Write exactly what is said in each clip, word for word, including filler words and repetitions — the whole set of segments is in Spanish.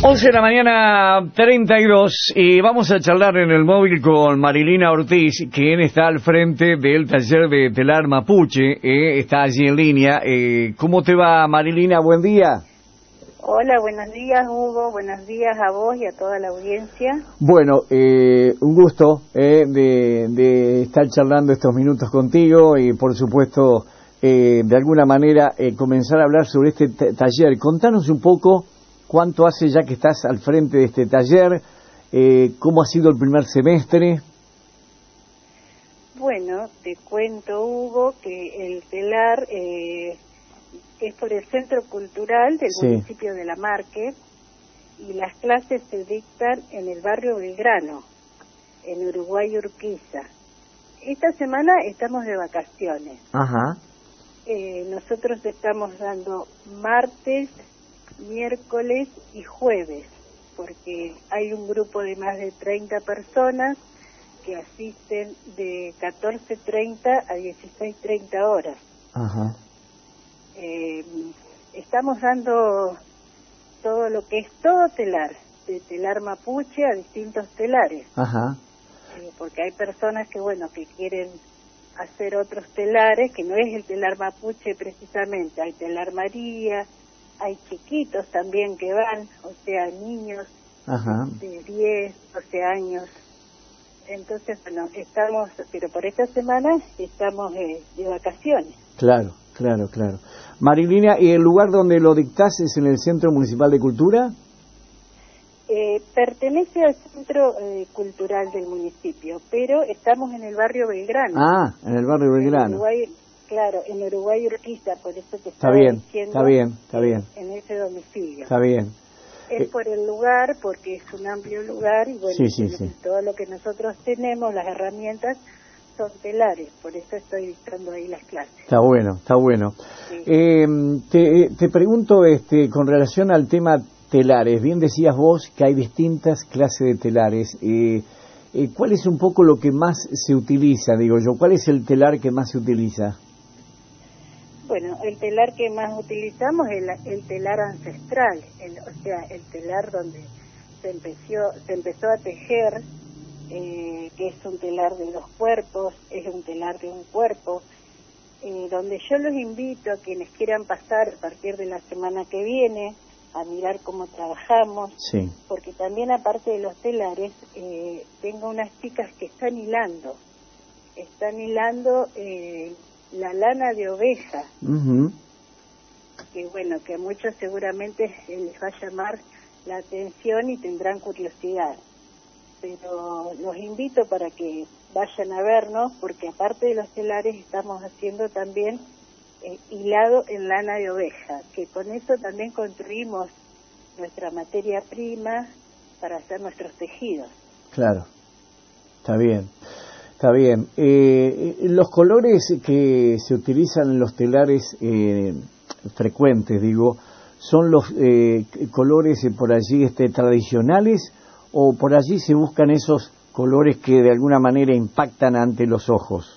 once de la mañana, treinta y dos, y vamos a charlar en el móvil con Marilina Ortiz, quien está al frente del taller de telar mapuche, eh, está allí en línea. Eh, ¿Cómo te va, Marilina? Buen día. Hola, buenos días, Hugo, buenos días a vos y a toda la audiencia. Bueno, eh, un gusto eh, de, de estar charlando estos minutos contigo y, por supuesto, eh, de alguna manera eh, comenzar a hablar sobre este taller. Contanos un poco cuánto hace ya que estás al frente de este taller, eh, cómo ha sido el primer semestre. Bueno, te cuento, Hugo, que el telar eh, es por el Centro Cultural del Sí. municipio de La Marque y las clases se dictan en el barrio Belgrano, en Uruguay Urquiza. Esta semana estamos de vacaciones. Ajá. Eh, nosotros estamos dando martes, miércoles y jueves, porque hay un grupo de más de treinta personas que asisten de catorce treinta a dieciséis treinta horas. Ajá. Eh, estamos dando todo lo que es todo telar, de telar mapuche a distintos telares, Ajá. eh, porque hay personas que, bueno, que quieren hacer otros telares, que no es el telar mapuche precisamente, hay telar María, hay chiquitos también que van, o sea, niños Ajá. de diez, doce años. Entonces, bueno, estamos, pero por esta semana estamos eh, de vacaciones. Claro, claro, claro. Marilina, ¿y el lugar donde lo dictás es en el Centro Municipal de Cultura? Eh, pertenece al Centro eh, Cultural del municipio, pero estamos en el barrio Belgrano. Ah, en el barrio Belgrano. En Uruguay, claro, en Uruguay Urquiza, por eso te Está estaba bien, diciendo. está bien, está bien. En, en ese domicilio. Está bien. Es Eh, por el lugar, porque es un amplio lugar y bueno, Sí, sí, y sí. todo lo que nosotros tenemos, las herramientas, son telares, por eso estoy dictando ahí las clases. Está bueno, está bueno. Sí. Eh, te, te pregunto, este, con relación al tema telares, bien decías vos que hay distintas clases de telares. Eh, eh, ¿Cuál es un poco lo que más se utiliza, digo yo? ¿Cuál es el telar que más se utiliza? Bueno, el telar que más utilizamos es el, el telar ancestral, el, o sea, el telar donde se empezó, se empezó a tejer, eh, que es un telar de dos cuerpos, es un telar de un cuerpo, eh, donde yo los invito a quienes quieran pasar a partir de la semana que viene a mirar cómo trabajamos, Sí. porque también aparte de los telares, eh, tengo unas chicas que están hilando, están hilando eh, la lana de oveja, Uh-huh. que bueno, que a muchos seguramente les va a llamar la atención y tendrán curiosidad. Pero los invito para que vayan a vernos, porque aparte de los telares estamos haciendo también eh, hilado en lana de oveja, que con eso también construimos nuestra materia prima para hacer nuestros tejidos. Claro, está bien, está bien. Eh, los colores que se utilizan en los telares eh, frecuentes, digo, ¿son los eh, colores eh, por allí este, tradicionales o por allí se buscan esos colores que de alguna manera impactan ante los ojos?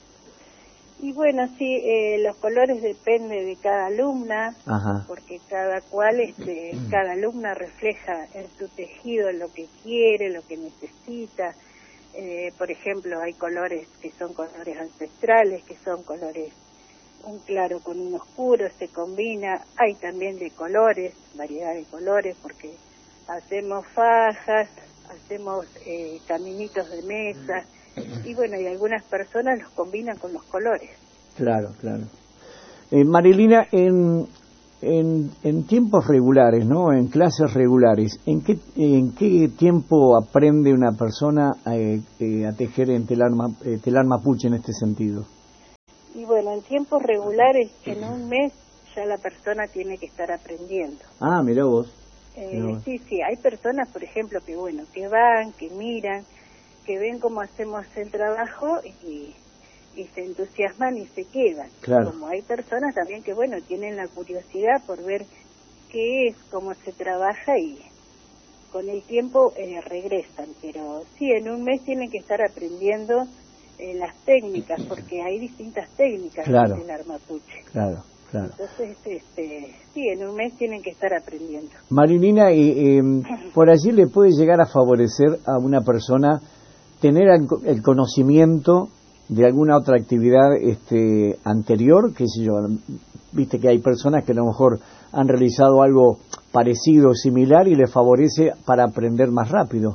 Y bueno, sí, eh, los colores dependen de cada alumna, Ajá. porque cada cual, este, cada alumna refleja en su tejido lo que quiere, lo que necesita. Eh, por ejemplo, hay colores que son colores ancestrales, que son colores un claro con un oscuro, se combina. Hay también de colores, variedad de colores, porque hacemos fajas, hacemos eh, caminitos de mesa, y bueno, y algunas personas los combinan con los colores. Claro, claro. Eh, Marilina, en, en, en tiempos regulares, ¿no? En clases regulares, ¿en qué, en qué tiempo aprende una persona a, eh, a tejer en telar, ma- eh, telar mapuche en este sentido? Y bueno, en tiempos regulares, en un mes, ya la persona tiene que estar aprendiendo. Ah, mirá vos. Eh, Mirá vos. sí, sí, hay personas, por ejemplo, que bueno, que van, que miran, que ven cómo hacemos el trabajo y, y se entusiasman y se quedan. Claro. Como hay personas también que, bueno, tienen la curiosidad por ver qué es, cómo se trabaja y con el tiempo eh, regresan. Pero sí, en un mes tienen que estar aprendiendo eh, las técnicas, porque hay distintas técnicas Claro. del telar mapuche. Claro, Claro. Entonces, este, sí, en un mes tienen que estar aprendiendo. Marilina, eh, eh, por allí le puede llegar a favorecer a una persona tener el conocimiento de alguna otra actividad este, anterior, qué sé yo, viste que hay personas que a lo mejor han realizado algo parecido o similar y le favorece para aprender más rápido.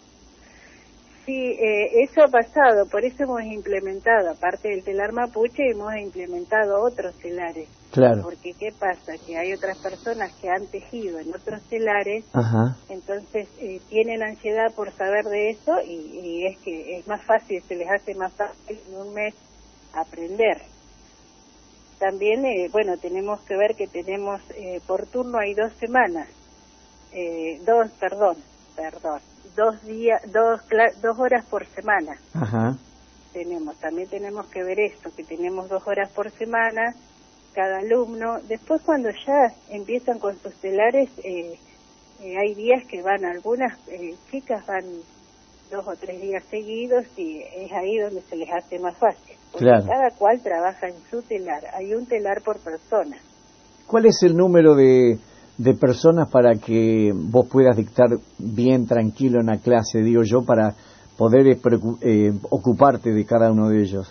Sí, eh, eso ha pasado, por eso hemos implementado, aparte del telar mapuche, hemos implementado otros telares. Claro. Porque ¿qué pasa? Que hay otras personas que han tejido en otros telares, Ajá. entonces eh, tienen ansiedad por saber de eso y, y es que es más fácil, se les hace más fácil en un mes aprender. También, eh, bueno, tenemos que ver que tenemos, eh, por turno hay dos semanas, eh, dos, perdón, perdón. dos días, dos, dos horas por semana. Ajá. Tenemos, también tenemos que ver esto, que tenemos dos horas por semana cada alumno. Después cuando ya empiezan con sus telares, eh, eh, hay días que van, algunas eh, chicas van dos o tres días seguidos y es ahí donde se les hace más fácil. Porque claro. Cada cual trabaja en su telar, hay un telar por persona. ¿Cuál es el número de... de personas para que vos puedas dictar bien tranquilo en la clase, digo yo, para poder eh, eh, ocuparte de cada uno de ellos?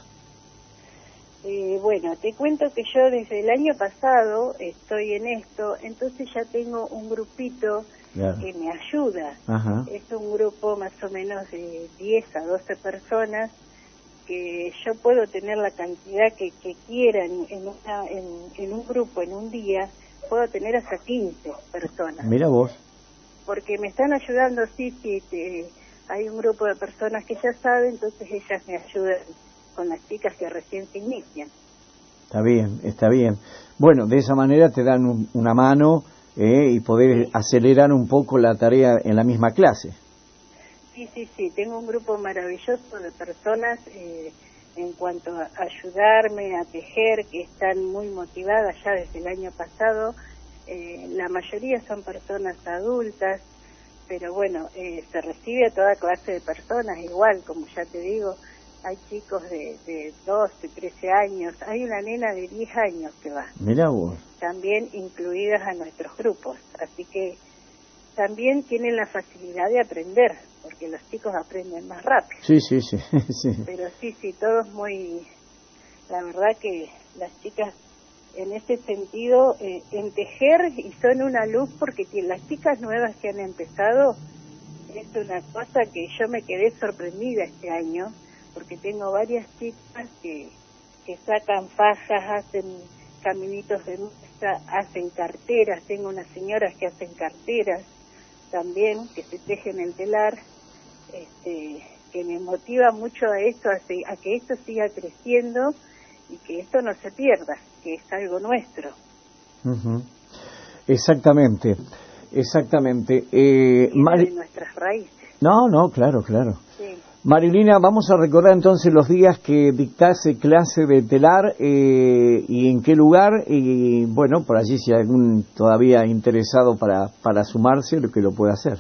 Eh, bueno, te cuento que yo desde el año pasado estoy en esto, entonces ya tengo un grupito claro. que me ayuda. Ajá. Es un grupo más o menos de diez a doce personas que yo puedo tener la cantidad que, que quieran en, una, en, en un grupo, en un día, puedo tener hasta quince personas. Mira vos. Porque me están ayudando, sí, sí, te, hay un grupo de personas que ya saben, entonces ellas me ayudan con las chicas que recién se inician. Está bien, está bien. Bueno, de esa manera te dan un, una mano eh, y poder sí. acelerar un poco la tarea en la misma clase. Sí, sí, sí, tengo un grupo maravilloso de personas eh, en cuanto a ayudarme a tejer, que están muy motivadas ya desde el año pasado. Eh, la mayoría son personas adultas, pero bueno, eh, se recibe a toda clase de personas, igual, como ya te digo, hay chicos de, de doce, trece años, hay una nena de diez años que va. Mirá vos. También incluidas a nuestros grupos, así que también tienen la facilidad de aprender, porque los chicos aprenden más rápido. Sí, sí, sí. sí. Pero sí, sí, todos muy... La verdad que las chicas en ese sentido, eh, en tejer, y son una luz, porque las chicas nuevas que han empezado, es una cosa que yo me quedé sorprendida este año, porque tengo varias chicas que, que sacan fajas, hacen caminitos de mesa, hacen carteras, tengo unas señoras que hacen carteras también, que se tejen el telar, este, que me motiva mucho a esto, a, a que esto siga creciendo y que esto no se pierda, que es algo nuestro. Uh-huh. Exactamente, exactamente. Eh, Mari... de nuestras raíces. No, no, claro, claro. Sí. Marilina, vamos a recordar entonces los días que dictase clase de telar eh, y en qué lugar, y bueno, por allí si hay algún todavía interesado para, para sumarse, lo que lo pueda hacer.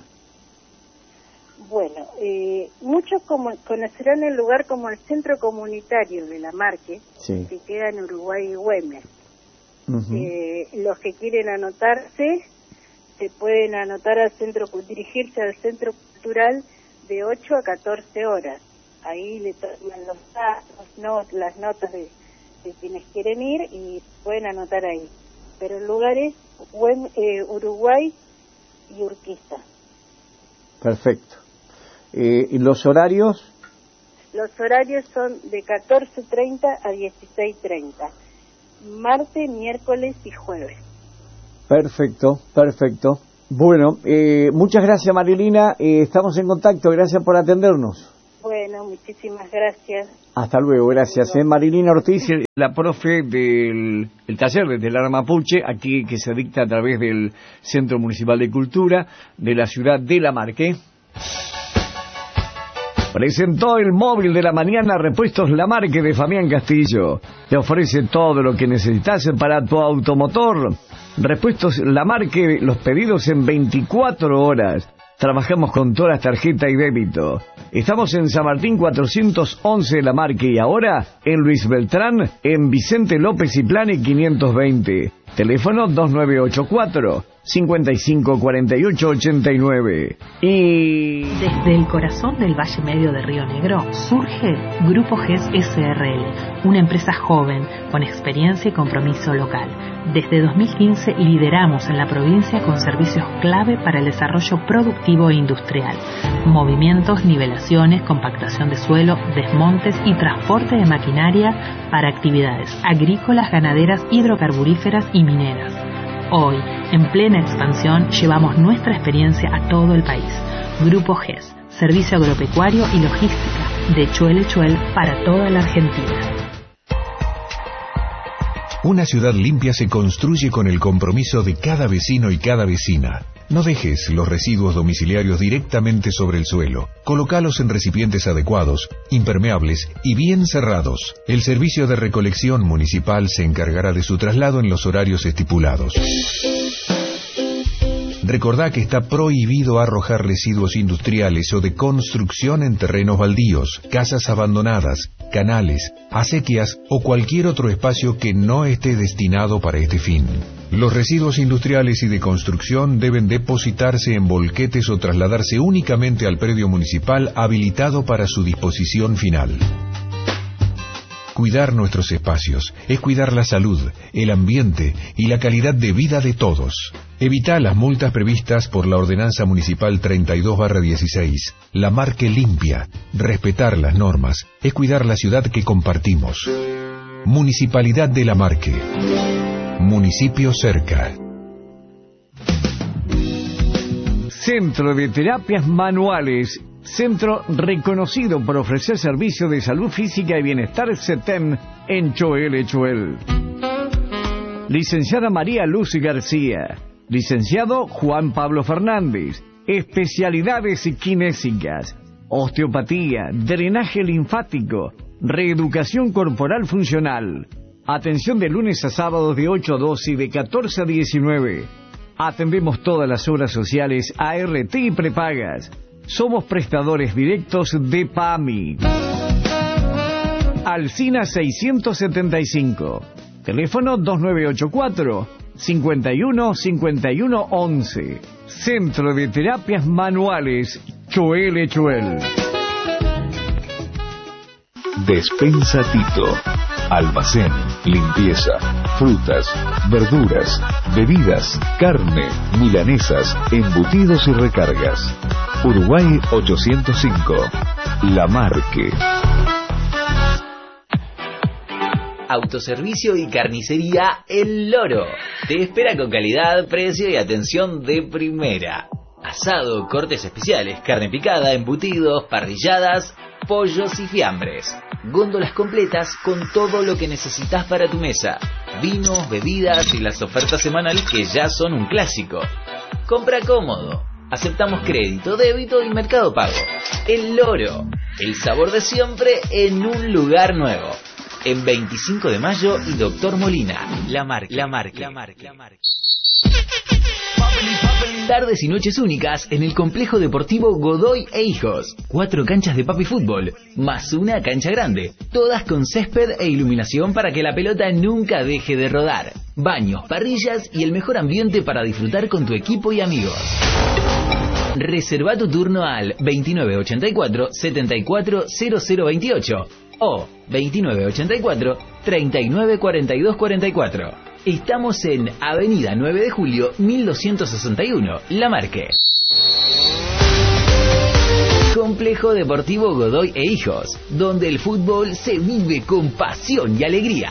Bueno, eh, muchos como, conocerán el lugar como el Centro Comunitario de la Marque, sí. que queda en Uruguay y Güemes. Uh-huh. eh, los que quieren anotarse, se pueden anotar al centro, dirigirse al Centro Cultural de ocho a catorce horas. Ahí le toman los datos, no, las notas de, de quienes quieren ir y pueden anotar ahí. Pero el lugar es eh, Uruguay y Urquiza. Perfecto. Eh, ¿Y los horarios? Los horarios son de catorce treinta a dieciséis treinta. Martes, miércoles y jueves. Perfecto, perfecto. Bueno, eh, muchas gracias Marilina, eh, estamos en contacto, gracias por atendernos. Bueno, muchísimas gracias. Hasta luego, gracias. Eh, Marilina Ortiz, la profe del el taller de telar mapuche, aquí que se dicta a través del Centro Municipal de Cultura de la ciudad de La Marque. Presentó el móvil de la mañana Repuestos La Marque de Fabián Castillo. Te ofrece todo lo que necesitas para tu automotor. Repuestos La Marque, los pedidos en veinticuatro horas. Trabajamos con todas las tarjetas y débito. Estamos en San Martín cuatrocientos once de La Marque y ahora en Luis Beltrán, en Vicente López y Plane quinientos veinte. Teléfono dos nueve ocho cuatro, cinco cinco cuatro ocho, ocho nueve. Y desde el corazón del Valle Medio de Río Negro surge Grupo G E S S R L, una empresa joven con experiencia y compromiso local. Desde dos mil quince lideramos en la provincia con servicios clave para el desarrollo productivo e industrial, movimientos, nivelaciones, compactación de suelo, desmontes y transporte de maquinaria para actividades agrícolas, ganaderas, hidrocarburíferas y mineras. Hoy, en plena expansión, llevamos nuestra experiencia a todo el país. Grupo G E S, servicio agropecuario y logística, de Chuel a Chuel para toda la Argentina. Una ciudad limpia se construye con el compromiso de cada vecino y cada vecina. No dejes los residuos domiciliarios directamente sobre el suelo. Colócalos en recipientes adecuados, impermeables y bien cerrados. El servicio de recolección municipal se encargará de su traslado en los horarios estipulados. Recordá que está prohibido arrojar residuos industriales o de construcción en terrenos baldíos, casas abandonadas, canales, acequias o cualquier otro espacio que no esté destinado para este fin. Los residuos industriales y de construcción deben depositarse en volquetes o trasladarse únicamente al predio municipal habilitado para su disposición final. Cuidar nuestros espacios es cuidar la salud, el ambiente y la calidad de vida de todos. Evita las multas previstas por la Ordenanza Municipal treinta y dos barra dieciséis. La Marque limpia. Respetar las normas es cuidar la ciudad que compartimos. Municipalidad de La Marque. Municipio cerca. Centro de Terapias Manuales. Centro reconocido por ofrecer servicios de salud física y bienestar CETEM en Chuel a Chuel. Licenciada María Luz García. Licenciado Juan Pablo Fernández. Especialidades kinésicas, osteopatía, drenaje linfático, reeducación corporal funcional. Atención de lunes a sábados de ocho a doce y de catorce a diecinueve. Atendemos todas las obras sociales, A R T y prepagas. Somos prestadores directos de PAMI. Alsina seiscientos setenta y cinco. Teléfono dos nueve ocho cuatro, cinco uno, cinco uno once. Centro de Terapias Manuales, Chuel a Chuel. Despensa Tito. Almacén, limpieza, frutas, verduras, bebidas, carne, milanesas, embutidos y recargas. Uruguay ochocientos cinco. La Marque. Autoservicio y carnicería El Loro. Te espera con calidad, precio y atención de primera. Asado, cortes especiales, carne picada, embutidos, parrilladas, pollos y fiambres. Góndolas completas con todo lo que necesitas para tu mesa. Vinos, bebidas y las ofertas semanales que ya son un clásico. Compra cómodo. Aceptamos crédito, débito y mercado pago. El Loro. El sabor de siempre en un lugar nuevo. En veinticinco de mayo y Doctor Molina. La Marque. La Marque. La Marque. La Marque. Tardes y noches únicas en el Complejo Deportivo Godoy e Hijos. Cuatro canchas de papi fútbol, más una cancha grande. Todas con césped e iluminación para que la pelota nunca deje de rodar. Baños, parrillas y el mejor ambiente para disfrutar con tu equipo y amigos. Reserva tu turno al veintinueve ochenta y cuatro, setenta y cuatro cero cero veintiocho o veintinueve ochenta y cuatro, treinta y nueve cuarenta y dos cuarenta y cuatro. Estamos en Avenida nueve de Julio, mil doscientos sesenta y uno, La Marque. Complejo Deportivo Godoy e Hijos, donde el fútbol se vive con pasión y alegría.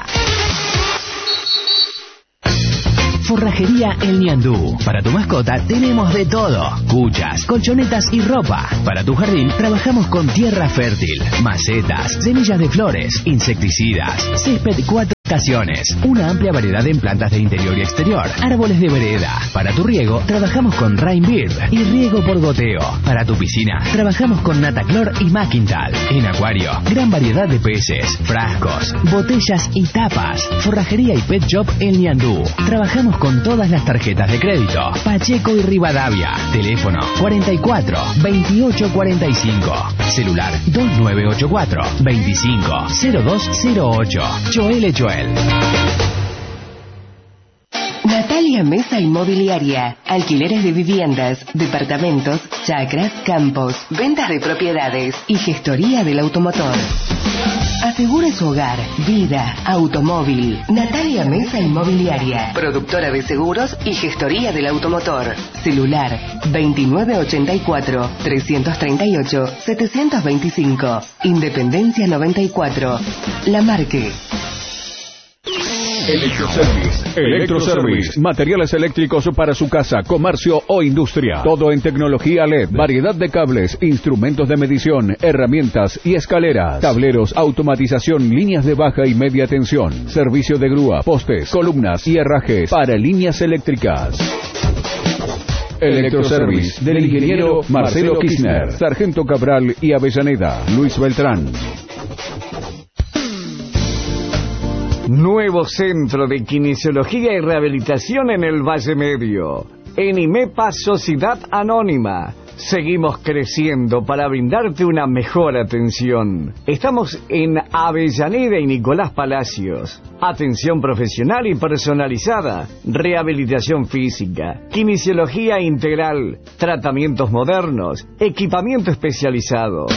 Forrajería El Ñandú. Para tu mascota tenemos de todo. Cuchas, colchonetas y ropa. Para tu jardín trabajamos con tierra fértil, macetas, semillas de flores, insecticidas, césped cuatro Estaciones, una amplia variedad en plantas de interior y exterior, árboles de vereda. Para tu riego, trabajamos con Rainbird y riego por goteo. Para tu piscina, trabajamos con Nataclor y Maquintal. En acuario, gran variedad de peces, frascos, botellas y tapas. Forrajería y pet shop El Ñandú. Trabajamos con todas las tarjetas de crédito. Pacheco y Rivadavia. Teléfono cuarenta y cuatro, veintiocho cuarenta y cinco. Celular dos nueve ocho cuatro, veinticinco, cero dos cero ocho. Joel Joel. Natalia Mesa Inmobiliaria. Alquileres de viviendas, departamentos, chacras, campos, ventas de propiedades y gestoría del automotor. Asegure su hogar, vida, automóvil. Natalia Mesa Inmobiliaria. Productora de seguros y gestoría del automotor. Celular veintinueve ochenta y cuatro, trescientos treinta y ocho, setecientos veinticinco. Independencia noventa y cuatro. La Marque. Electroservice. Electroservice. Materiales eléctricos para su casa, comercio o industria. Todo en tecnología L E D. Variedad de cables, instrumentos de medición, herramientas y escaleras. Tableros, automatización, líneas de baja y media tensión. Servicio de grúa, postes, columnas y herrajes para líneas eléctricas. Electroservice del ingeniero Marcelo Kirchner, Sargento Cabral y Avellaneda, Luis Beltrán. Nuevo centro de kinesiología y rehabilitación en el Valle Medio. En IMEPA Sociedad Anónima. Seguimos creciendo para brindarte una mejor atención. Estamos en Avellaneda y Nicolás Palacios. Atención profesional y personalizada. Rehabilitación física. Kinesiología integral. Tratamientos modernos. Equipamiento especializado.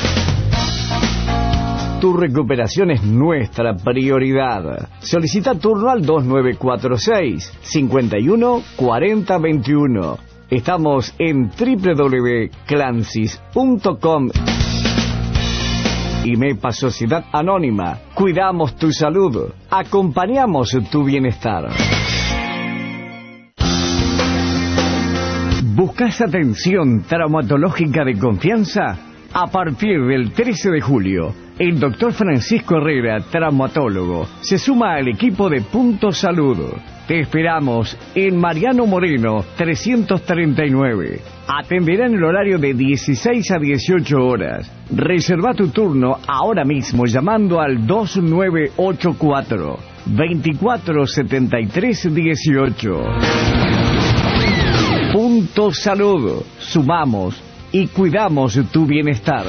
Tu recuperación es nuestra prioridad. Solicita turno al dos nueve cuatro seis, cinco uno cuatro cero dos uno. Estamos en doble u doble u doble u punto clancis punto com. IMEPA Sociedad Anónima. Cuidamos tu salud. Acompañamos tu bienestar. ¿Buscas atención traumatológica de confianza? A partir del trece de julio, el doctor Francisco Herrera, traumatólogo, se suma al equipo de Punto Salud. Te esperamos en Mariano Moreno, trescientos treinta y nueve. Atenderá en el horario de dieciséis a dieciocho horas. Reserva tu turno ahora mismo llamando al dos nueve ocho cuatro, veinticuatro setenta y tres dieciocho. Punto Salud. Sumamos y cuidamos tu bienestar.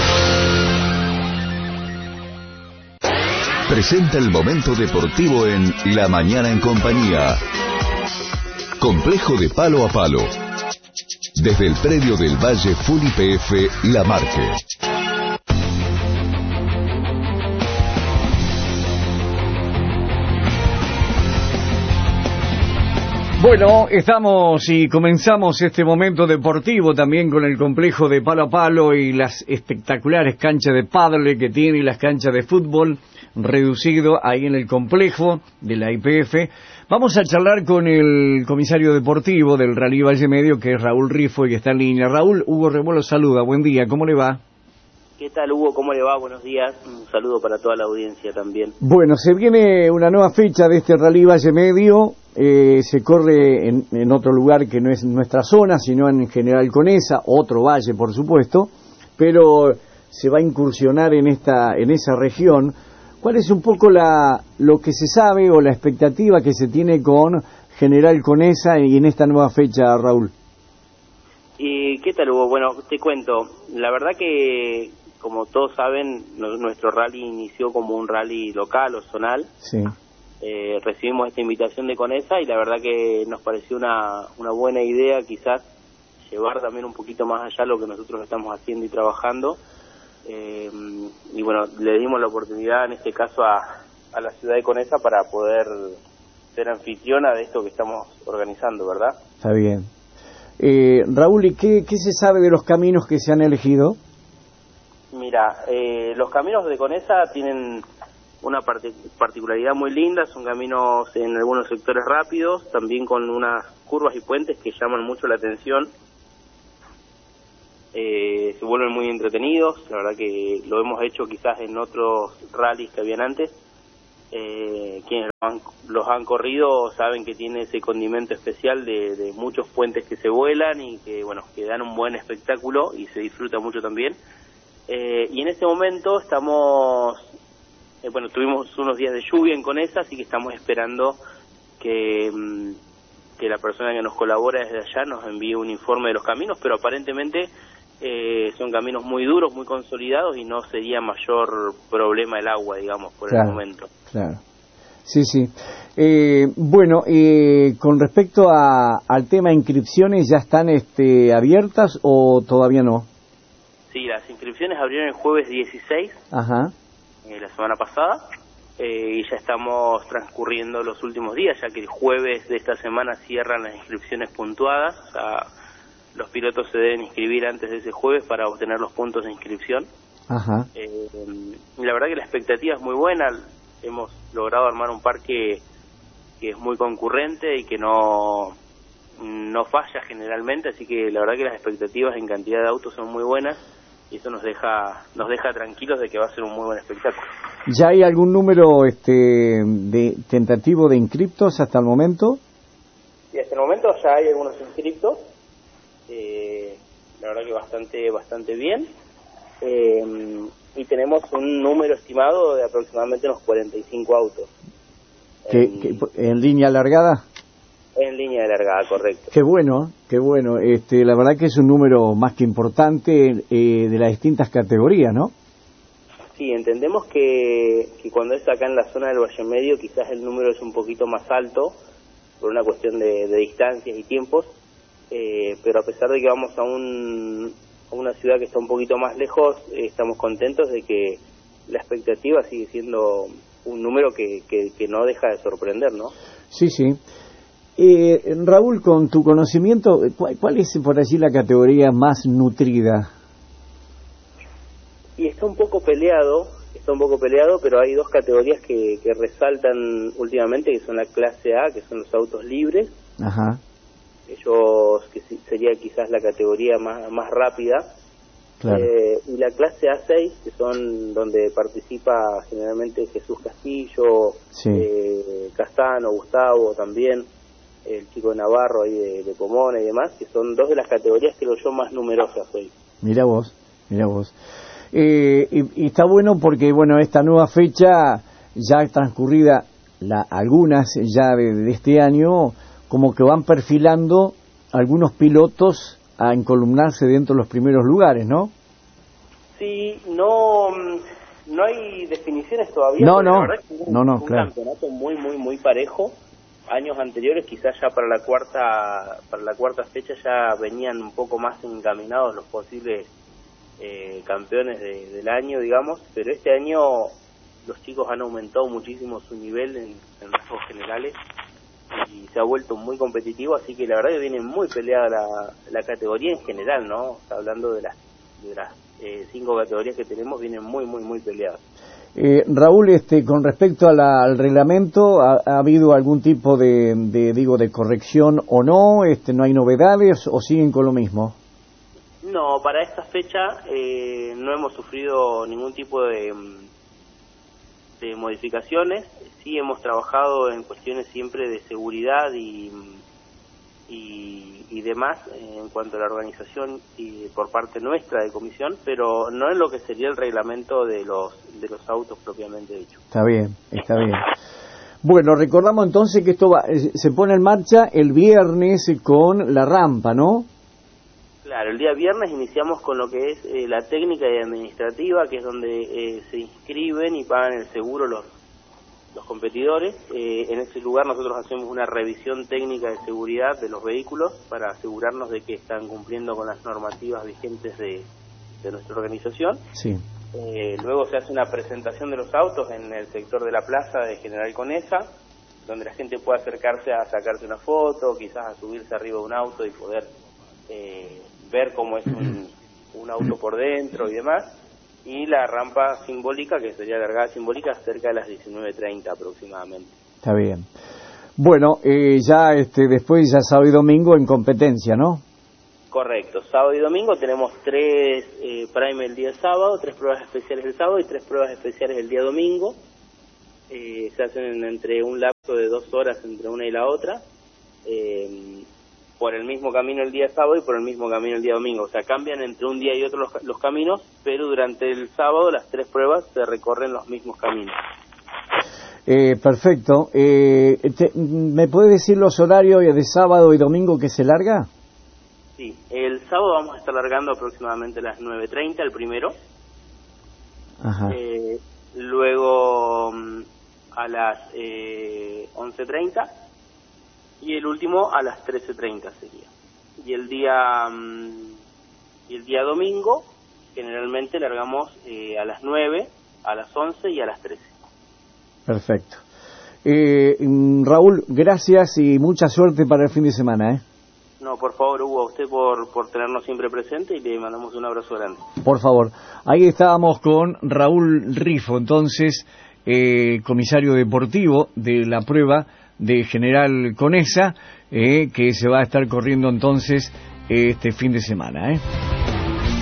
Presenta el momento deportivo en La Mañana en Compañía. Complejo de Palo a Palo. Desde el predio del Valle Full I P F La Marque. Bueno, estamos y comenzamos este momento deportivo también con el complejo de Palo a Palo y las espectaculares canchas de pádel que tiene y las canchas de fútbol reducido ahí en el complejo de la I P F. Vamos a charlar con el comisario deportivo del Rally Valle Medio, que es Raúl Rifo y que está en línea. Raúl, Hugo Remolo saluda, buen día, ¿cómo le va? ¿Qué tal, Hugo? ¿Cómo le va? Buenos días. Un saludo para toda la audiencia también. Bueno, se viene una nueva fecha de este Rally Valle Medio. Eh, se corre en, en otro lugar que no es nuestra zona, sino en General Conesa, otro valle, por supuesto, pero se va a incursionar en esta en esa región. ¿Cuál es un poco la lo que se sabe o la expectativa que se tiene con General Conesa y en esta nueva fecha, Raúl? ¿Y qué tal, Hugo? Bueno, te cuento. La verdad que, como todos saben, nuestro rally inició como un rally local o zonal. Sí. Eh, recibimos esta invitación de Conesa y la verdad que nos pareció una, una buena idea quizás llevar también un poquito más allá lo que nosotros estamos haciendo y trabajando. Eh, y bueno, le dimos la oportunidad en este caso a, a la ciudad de Conesa para poder ser anfitriona de esto que estamos organizando, ¿verdad? Está bien. Eh, Raúl, ¿y qué, qué se sabe de los caminos que se han elegido? Mira, eh, los caminos de Conesa tienen una part particularidad muy linda, son caminos en algunos sectores rápidos, también con unas curvas y puentes que llaman mucho la atención. Eh, se vuelven muy entretenidos, la verdad que lo hemos hecho quizás en otros rallies que habían antes, eh, quienes los han, los han corrido saben que tiene ese condimento especial de, de muchos puentes que se vuelan y que, bueno, que dan un buen espectáculo y se disfruta mucho también. Eh, y en este momento estamos, eh, bueno, tuvimos unos días de lluvia en Conesa, así que estamos esperando que, que la persona que nos colabora desde allá nos envíe un informe de los caminos, pero aparentemente eh, son caminos muy duros, muy consolidados y no sería mayor problema el agua, digamos, por claro, el momento. Claro. Sí, sí. Eh, bueno, eh, con respecto a, al tema de inscripciones, ¿ya están este, abiertas o todavía no? Sí, las inscripciones abrieron el jueves dieciséis, Ajá. Eh, la semana pasada, eh, y ya estamos transcurriendo los últimos días, ya que el jueves de esta semana cierran las inscripciones puntuadas. O sea, los pilotos se deben inscribir antes de ese jueves para obtener los puntos de inscripción. Ajá. Eh, y la verdad que la expectativa es muy buena. Hemos logrado armar un parque que es muy concurrente y que no no falla generalmente, así que la verdad que las expectativas en cantidad de autos son muy buenas y eso nos deja nos deja tranquilos de que va a ser un muy buen espectáculo. ¿Ya hay algún número este de tentativo de inscriptos hasta el momento? Sí, hasta el momento ya hay algunos inscriptos, eh, la verdad que bastante bastante bien. Eh, y tenemos un número estimado de aproximadamente unos cuarenta y cinco autos. ¿Qué, en, qué, ¿En línea alargada? En línea de largada, correcto. Qué bueno, qué bueno. Este, la verdad que es un número más que importante eh, de las distintas categorías, ¿no? Sí, entendemos que, que cuando es acá en la zona del Valle Medio quizás el número es un poquito más alto por una cuestión de, de distancias y tiempos, eh, pero a pesar de que vamos a un... una ciudad que está un poquito más lejos, eh, estamos contentos de que la expectativa sigue siendo un número que, que, que no deja de sorprender, ¿no? Sí, sí. Eh, Raúl, con tu conocimiento, ¿cuál, ¿cuál es por allí la categoría más nutrida? Y está un poco peleado, está un poco peleado, pero hay dos categorías que, que resaltan últimamente, que son la clase A, que son los autos libres. Ajá. Ellos, que sería quizás la categoría más, más rápida, claro. eh, y la clase A seis, que son donde participa generalmente Jesús Castillo, sí. eh, Castano, Gustavo también, el chico de Navarro ahí de, de Pomona y demás, que son dos de las categorías que lo yo más numerosas hoy. Mira vos, mira vos. Eh, y, y está bueno porque, bueno, esta nueva fecha, ya transcurrida la, algunas ya de, de este año, como que van perfilando algunos pilotos a encolumnarse dentro de los primeros lugares, ¿no? Sí, no no hay definiciones todavía. No, no, la verdad es que un, no, no, un claro. campeonato muy, muy, muy parejo. Años anteriores, quizás ya para la cuarta para la cuarta fecha ya venían un poco más encaminados los posibles eh, campeones de, del año, digamos, pero este año los chicos han aumentado muchísimo su nivel en, en rasgos generales y se ha vuelto muy competitivo, así que la verdad que viene muy peleada la, la categoría en general, ¿no? O sea, hablando de las, de las eh, cinco categorías que tenemos, vienen muy, muy, muy peleadas. Eh, Raúl, este, con respecto a la, al reglamento, ¿ha, ¿ha habido algún tipo de, de, digo, de corrección o no? Este, ¿no hay novedades o siguen con lo mismo? No, para esta fecha eh, no hemos sufrido ningún tipo de, de modificaciones. Sí hemos trabajado en cuestiones siempre de seguridad y, y, y demás en cuanto a la organización y por parte nuestra de comisión, pero no en lo que sería el reglamento de los de los autos propiamente dicho. Está bien, está bien. Bueno, recordamos entonces que esto va, se pone en marcha el viernes con la rampa, ¿no? Claro, el día viernes iniciamos con lo que es eh, la técnica y administrativa, que es donde eh, se inscriben y pagan el seguro los los competidores. Eh, en ese lugar nosotros hacemos una revisión técnica de seguridad de los vehículos para asegurarnos de que están cumpliendo con las normativas vigentes de, de nuestra organización. Sí. Eh, luego se hace una presentación de los autos en el sector de la plaza de General Conesa, donde la gente puede acercarse a sacarse una foto, quizás a subirse arriba de un auto y poder eh, ver cómo es un, un auto por dentro y demás. Y la rampa simbólica, que sería la largada simbólica, cerca de las diecinueve treinta aproximadamente. Está bien. Bueno, eh, ya este, después ya sábado y domingo en competencia, ¿no? Correcto. Sábado y domingo tenemos tres eh, Prime el día sábado, tres pruebas especiales el sábado y tres pruebas especiales el día domingo. eh, se hacen entre un lapso de dos horas entre una y la otra, eh, por el mismo camino el día sábado y por el mismo camino el día domingo. O sea, cambian entre un día y otro los, los caminos, pero durante el sábado las tres pruebas se recorren los mismos caminos. Eh, perfecto. Eh, te, ¿Me puedes decir los horarios de sábado y domingo que se larga? Sí, el sábado vamos a estar largando aproximadamente a las nueve treinta, el primero. Ajá. Eh, luego a las eh, once treinta y el último a las trece treinta sería. Y el día y el día domingo generalmente largamos eh, a las nueve, a las once y a las trece. Perfecto. Eh, Raúl, gracias y mucha suerte para el fin de semana, ¿eh? No, por favor, Hugo, a usted por, por tenernos siempre presente y le mandamos un abrazo grande. Por favor. Ahí estábamos con Raúl Rifo, entonces, eh, comisario deportivo de la prueba de General Conesa, eh, que se va a estar corriendo entonces este fin de semana, ¿eh?